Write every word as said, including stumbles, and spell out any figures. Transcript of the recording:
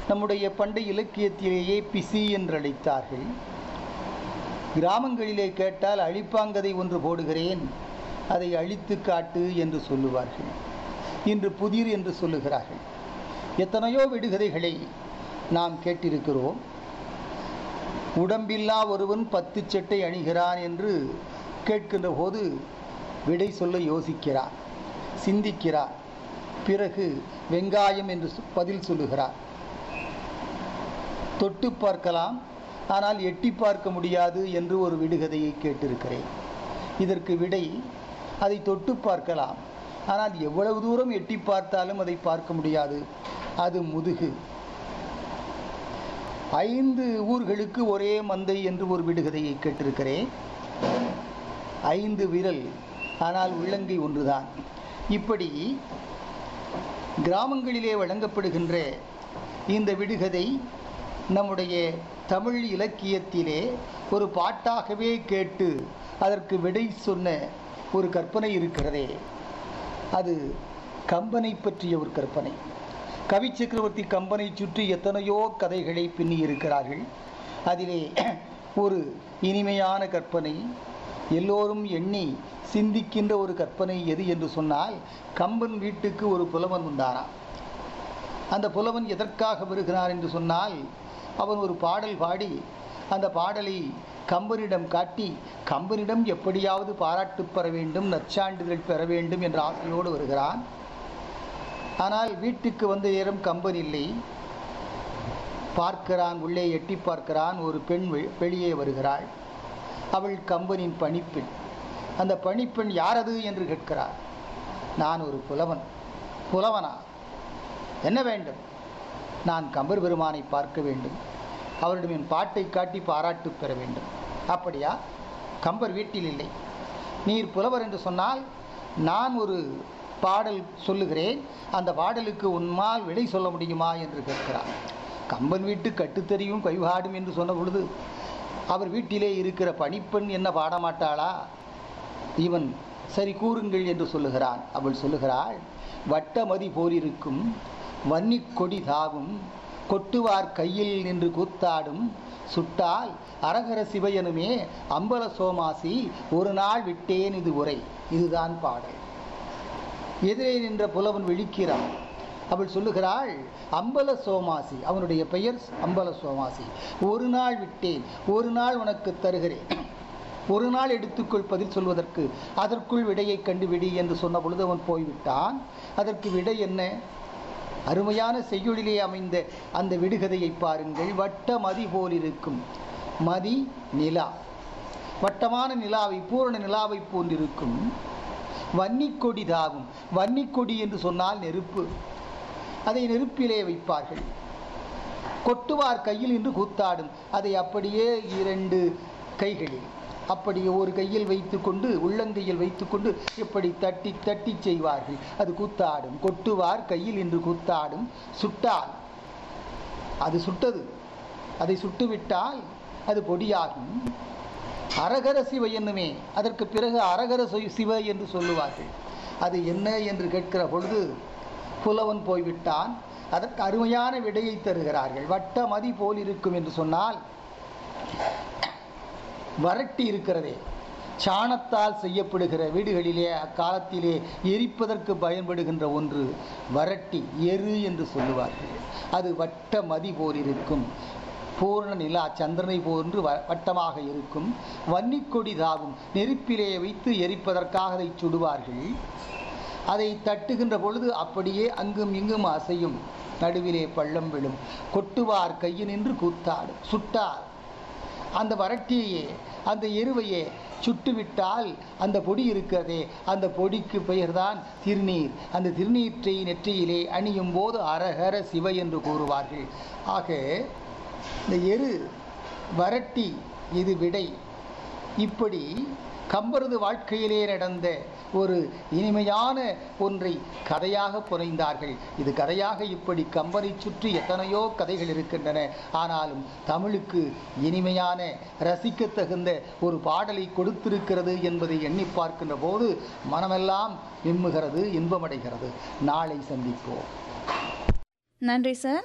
நம்முடைய பண்டைய இலக்கியத்திலேயே பிசி என்று அழைத்தார்கள். கிராமங்களிலே கேட்டால் அழிப்பாங்கதை ஒன்று போடுகிறேன், அதை அழித்து காட்டு என்று சொல்லுவார்கள். இன்று புதிர் என்று சொல்லுகிறார்கள். எத்தனையோ விடுகதைகளை நாம் கேட்டிருக்கிறோம். உடம்பில்லா ஒருவன் பத்து சட்டை அணிகிறான் என்று கேட்கின்ற போது விடை சொல்ல யோசிக்கிறார், சிந்திக்கிறார். பிறகு வெங்காயம் என்று பதில் சொல்லுகிறார். தொட்டு பார்க்கலாம், ஆனால் எட்டி பார்க்க முடியாது என்று ஒரு விடுகதையை கேட்டிருக்கிறேன். இதற்கு விடை, அதை தொட்டு பார்க்கலாம், ஆனால் எவ்வளவு தூரம் எட்டி பார்த்தாலும் அதை பார்க்க முடியாது, அது முதுகு. ஐந்து ஊர்களுக்கு ஒரே மந்தை என்று ஒரு விடுகதையை கேட்டிருக்கிறேன். ஐந்து விரல், ஆனால் உள்ளங்கை ஒன்றுதான். இப்படி கிராமங்களிலே வழங்கப்படுகின்ற இந்த விடுகதை நம்முடைய தமிழ் இலக்கியத்திலே ஒரு பாட்டாகவே கேட்டு அதற்கு விடை சொன்ன ஒரு கற்பனை இருக்கிறதே, அது கம்பனை பற்றிய ஒரு கற்பனை. கவி சக்கரவர்த்தி கம்பனை சுற்றி எத்தனையோ கதைகளை பின்னி இருக்கிறார்கள். அதிலே ஒரு இனிமையான கற்பனை, எல்லோரும் எண்ணி சிந்திக்கின்ற ஒரு கற்பனை எது என்று சொன்னால், கம்பன் வீட்டுக்கு ஒரு புலவன் வந்தாராம். அந்த புலவன் எதற்காக வருகிறார் என்று சொன்னால், அவன் ஒரு பாடல் பாடி அந்த பாடலை கம்பனிடம் காட்டி கம்பனிடம் எப்படியாவது பாராட்டு பெற வேண்டும், நற்சான்றிதழ் பெற வேண்டும் என்ற ஆசையோடு வருகிறான். ஆனால் வீட்டுக்கு வந்த நேரம் கம்பன் இல்லை. பார்க்கிறான், உள்ளே எட்டி பார்க்கிறான். ஒரு பெண் வெளியே வருகிறாள். அவள் கம்பனின் பணிப்பெண். அந்த பணிப்பெண் யாரது என்று கேட்கிறார். நான் ஒரு புலவன். புலவனா? என்ன வேண்டும்? நான் கம்பர் பெருமானை பார்க்க வேண்டும், அவரிடம் என் பாட்டை காட்டி பாராட்டு பெற வேண்டும். அப்படியா? கம்பர் வீட்டில் இல்லை. நீர் புலவர் என்று சொன்னால் நான் ஒரு பாடல் சொல்லுகிறேன், அந்த பாடலுக்கு உன்னால் விடை சொல்ல முடியுமா என்று கேட்கிறார். கம்பன் வீட்டு கட்டுத்தறியும் கைவாடும் என்று சொன்ன பொழுது அவர் வீட்டிலே இருக்கிற பணிப்பெண் என்ன பாடமாட்டாளா? இவன் சரி கூறுங்கள் என்று சொல்லுகிறான். அவள் சொல்லுகிறாள், வட்டமதி போலிருக்கும் வன்னி கொடி தாவும் கொட்டுவார் கையில் நின்று கூத்தாடும் சுட்டால் அரகர சிவையனுமே அம்பல சோமாசி ஒரு நாள் விட்டேன் இது உரை. இதுதான் பாடல். எதிரே நின்ற புலவன் விழிக்கிறான். அவள் சொல்லுகிறாள், அம்பல சோமாசி, அவனுடைய பெயர் அம்பல சோமாசி. ஒரு நாள் விட்டேன், ஒரு நாள் உனக்கு தருகிறேன், ஒரு நாள் எடுத்துக்கொள் பதில் சொல்வதற்கு, அதற்குள் விடையை கண்டுவிடி என்று சொன்ன பொழுது அவன் போய்விட்டான். அதற்கு விடை என்ன? அருமையான செய்யுளிலே அமைந்த அந்த விடுகதையை பாருங்கள். வட்ட மதி போல் இருக்கும். மதி நிலா, வட்டமான நிலாவை, பூரண நிலாவை போன்றிருக்கும். வன்னிக்கொடி தாவும், வன்னிக்கொடி என்று சொன்னால் நெருப்பு, அதை நெருப்பிலே வைப்பார்கள். கொட்டுவார் கையில் என்று கூத்தாடும், அதை அப்படியே இரண்டு கைகளில் அப்படியே ஒரு கையில் வைத்துக்கொண்டு உள்ளங்கையில் வைத்துக்கொண்டு இப்படி தட்டி தட்டி செய்வார்கள். அது கூத்தாடும். கொட்டுவார் கையில் என்று கூத்தாடும். சுட்டால் அது சுட்டது, அதை சுட்டுவிட்டால் அது பொடியாகும். அரகர சிவ என்னுமே, அதற்கு பிறகு அரகர சிவ என்று சொல்லுவார்கள். அது என்ன என்று கேட்கிற பொழுது புலவன் போய்விட்டான். அதற்கு அருமையான விடையை தருகிறார்கள். வட்ட மதி போல் இருக்கும் என்று சொன்னால், வரட்டி இருக்கிறதே, சாணத்தால் செய்யப்படுகிற வீடுகளிலே அக்காலத்திலே எரிப்பதற்கு பயன்படுகின்ற ஒன்று வரட்டி, எரு என்று சொல்லுவார்கள். அது வட்ட மதி போல் இருக்கும். பூர்ண நிலா சந்திரனை போன்று வட்டமாக இருக்கும். வன்னிக்கொடி தாவும், நெருப்பிலே வைத்து எரிப்பதற்காக அதை சுடுவார்கள். அதை தட்டுகின்ற பொழுது அப்படியே அங்கும் இங்கும் அசையும், நடுவிலே பள்ளம் விழும். கொட்டுவார் கையினின்று கூத்தாடும். சுட்டால் அந்த வரட்டியையே, அந்த எருவையே சுட்டுவிட்டால் அந்த பொடி இருக்கிறதே, அந்த பொடிக்கு பெயர்தான் திருநீர். அந்த திருநீற்றை நெற்றியிலே அணியும் போது அரஹர சிவ என்று கூறுவார்கள். ஆக இந்த எரு, வரட்டி, இது விடை. இப்படி கம்பரது வாழ்க்கையிலே நடந்த ஒரு இனிமையான ஒன்றை கதையாக புனைந்தார்கள். இது கதையாக இப்படி கம்பரை சுற்றி எத்தனையோ கதைகள் இருக்கின்றன. ஆனாலும் தமிழுக்கு இனிமையான ரசிக்க தகுந்த ஒரு பாடலை கொடுத்திருக்கிறது என்பதை எண்ணி பார்க்கின்ற போது மனமெல்லாம் விம்முகிறது, இன்பமடைகிறது. நாளை சந்திப்போம். நன்றி சார்.